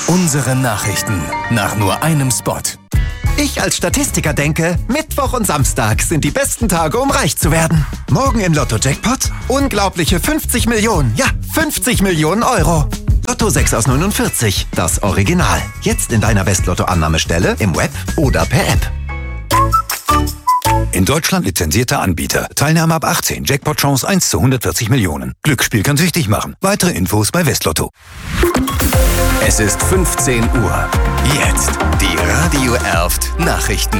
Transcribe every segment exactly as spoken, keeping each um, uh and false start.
Unsere Nachrichten nach nur einem Spot. Ich als Statistiker denke, Mittwoch und Samstag sind die besten Tage, um reich zu werden. Morgen im Lotto-Jackpot unglaubliche fünfzig Millionen, ja, fünfzig Millionen Euro. Lotto sechs aus neunundvierzig, das Original. Jetzt in deiner West-Lotto-Annahmestelle, im Web oder per App. In Deutschland lizenzierter Anbieter. Teilnahme ab achtzehn. Jackpot-Chance eins zu hundertvierzig Millionen. Glücksspiel kann süchtig machen. Weitere Infos bei Westlotto. Es ist fünfzehn Uhr. Jetzt die Radio Erft Nachrichten.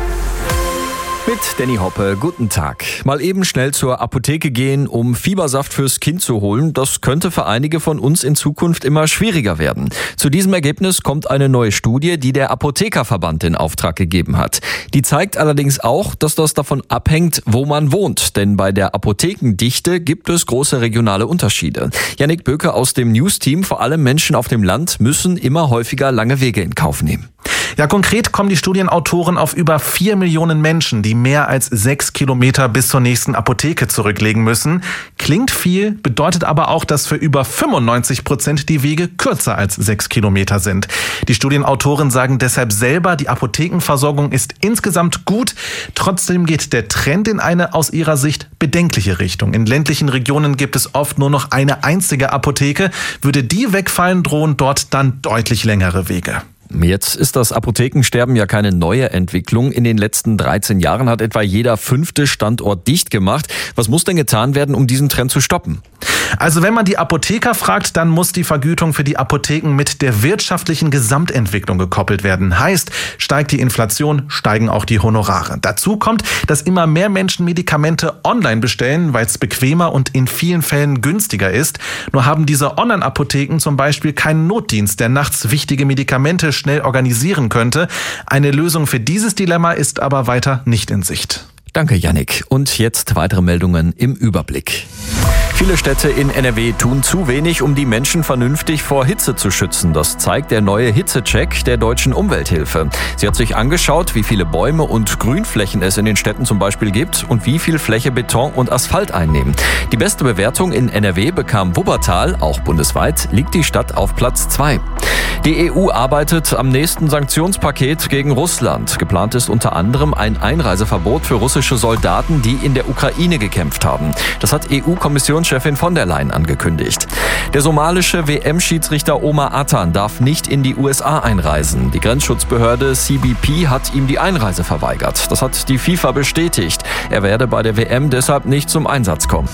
Mit Danny Hoppe, guten Tag. Mal eben schnell zur Apotheke gehen, um Fiebersaft fürs Kind zu holen, das könnte für einige von uns in Zukunft immer schwieriger werden. Zu diesem Ergebnis kommt eine neue Studie, die der Apothekerverband in Auftrag gegeben hat. Die zeigt allerdings auch, dass das davon abhängt, wo man wohnt, denn bei der Apothekendichte gibt es große regionale Unterschiede. Jannik Böke aus dem News-Team, vor allem Menschen auf dem Land müssen immer häufiger lange Wege in Kauf nehmen. Ja, konkret kommen die Studienautoren auf über vier Millionen Menschen, die mehr als sechs Kilometer bis zur nächsten Apotheke zurücklegen müssen. Klingt viel, bedeutet aber auch, dass für über fünfundneunzig Prozent die Wege kürzer als sechs Kilometer sind. Die Studienautoren sagen deshalb selber, die Apothekenversorgung ist insgesamt gut. Trotzdem geht der Trend in eine aus ihrer Sicht bedenkliche Richtung. In ländlichen Regionen gibt es oft nur noch eine einzige Apotheke. Würde die wegfallen, drohen dort dann deutlich längere Wege. Jetzt ist das Apothekensterben ja keine neue Entwicklung. In den letzten dreizehn Jahren hat etwa jeder fünfte Standort dicht gemacht. Was muss denn getan werden, um diesen Trend zu stoppen? Also wenn man die Apotheker fragt, dann muss die Vergütung für die Apotheken mit der wirtschaftlichen Gesamtentwicklung gekoppelt werden. Heißt, steigt die Inflation, steigen auch die Honorare. Dazu kommt, dass immer mehr Menschen Medikamente online bestellen, weil es bequemer und in vielen Fällen günstiger ist. Nur haben diese Online-Apotheken zum Beispiel keinen Notdienst, der nachts wichtige Medikamente schnell organisieren könnte. Eine Lösung für dieses Dilemma ist aber weiter nicht in Sicht. Danke, Jannik. Und jetzt weitere Meldungen im Überblick. Viele Städte in N R W tun zu wenig, um die Menschen vernünftig vor Hitze zu schützen. Das zeigt der neue Hitzecheck der Deutschen Umwelthilfe. Sie hat sich angeschaut, wie viele Bäume und Grünflächen es in den Städten zum Beispiel gibt und wie viel Fläche Beton und Asphalt einnehmen. Die beste Bewertung in N R W bekam Wuppertal, auch bundesweit, liegt die Stadt auf Platz zwei. Die E U arbeitet am nächsten Sanktionspaket gegen Russland. Geplant ist unter anderem ein Einreiseverbot für russische Soldaten, die in der Ukraine gekämpft haben. Das hat E U-Kommissionschefin von der Leyen angekündigt. Der somalische W M-Schiedsrichter Omar Atan darf nicht in die U S A einreisen. Die Grenzschutzbehörde C B P hat ihm die Einreise verweigert. Das hat die FIFA bestätigt. Er werde bei der W M deshalb nicht zum Einsatz kommen.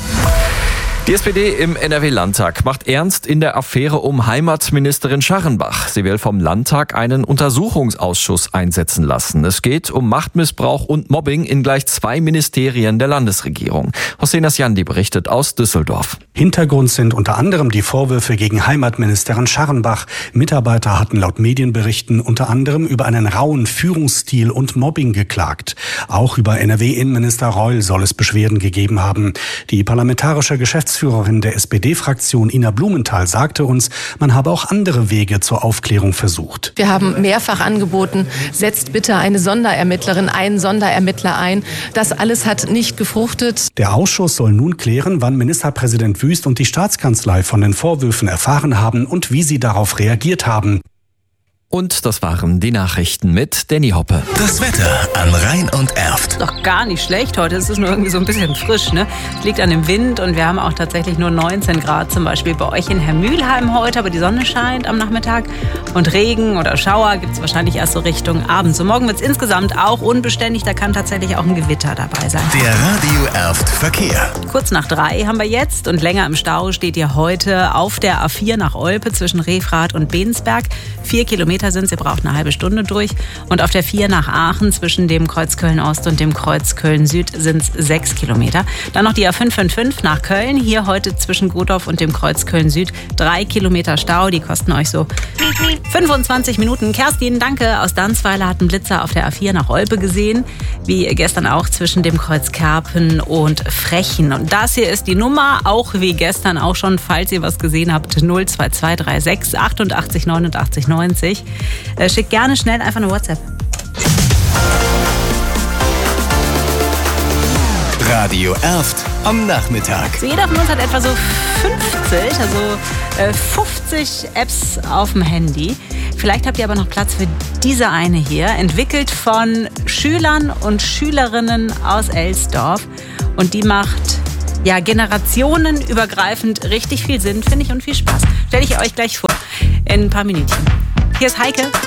Die S P D im N R W-Landtag macht ernst in der Affäre um Heimatministerin Scharrenbach. Sie will vom Landtag einen Untersuchungsausschuss einsetzen lassen. Es geht um Machtmissbrauch und Mobbing in gleich zwei Ministerien der Landesregierung. Hossein Asjandi berichtet aus Düsseldorf. Hintergrund sind unter anderem die Vorwürfe gegen Heimatministerin Scharrenbach. Mitarbeiter hatten laut Medienberichten unter anderem über einen rauen Führungsstil und Mobbing geklagt. Auch über N R W-Innenminister Reul soll es Beschwerden gegeben haben. Die parlamentarische Geschäftsführerin der S P D-Fraktion Ina Blumenthal sagte uns, man habe auch andere Wege zur Aufklärung versucht. Wir haben mehrfach angeboten, setzt bitte eine Sonderermittlerin, einen Sonderermittler ein. Das alles hat nicht gefruchtet. Der Ausschuss soll nun klären, wann Ministerpräsident Wüst und die Staatskanzlei von den Vorwürfen erfahren haben und wie sie darauf reagiert haben. Und das waren die Nachrichten mit Danny Hoppe. Das Wetter an Rhein und Erft. Doch gar nicht schlecht heute. Es ist nur irgendwie so ein bisschen frisch, ne? Es liegt an dem Wind und wir haben auch tatsächlich nur neunzehn Grad zum Beispiel bei euch in Hermülheim heute. Aber die Sonne scheint am Nachmittag und Regen oder Schauer gibt es wahrscheinlich erst so Richtung Abend. Und morgen wird es insgesamt auch unbeständig. Da kann tatsächlich auch ein Gewitter dabei sein. Der Radio Erft Verkehr. Kurz nach drei haben wir jetzt und länger im Stau steht ihr heute auf der A vier nach Olpe zwischen Refrath und Bensberg. Vier Kilometer sind, ihr braucht eine halbe Stunde durch. Und auf der vier nach Aachen zwischen dem Kreuz Köln-Ost und dem Kreuz Köln-Süd sind es sechs Kilometer. Dann noch die A fünf fünf fünf nach Köln. Hier heute zwischen Godorf und dem Kreuz Köln-Süd drei Kilometer Stau. Die kosten euch so fünfundzwanzig Minuten. Kerstin, danke. Aus Dansweiler hat ein Blitzer auf der A vier nach Olpe gesehen. Wie gestern auch zwischen dem Kreuz Kerpen und Frechen. Und das hier ist die Nummer, auch wie gestern auch schon, falls ihr was gesehen habt, null zwei zwei drei sechs achtundachtzig neunundachtzig neunzig. Äh, schickt gerne schnell einfach eine WhatsApp. Radio Erft am Nachmittag. So jeder von uns hat etwa so fünfzig, also äh, fünfzig Apps auf dem Handy. Vielleicht habt ihr aber noch Platz für diese eine hier, entwickelt von Schülern und Schülerinnen aus Elsdorf. Und die macht ja generationenübergreifend richtig viel Sinn, finde ich, und viel Spaß. Stelle ich euch gleich vor in ein paar Minütchen. Hier ist Heike.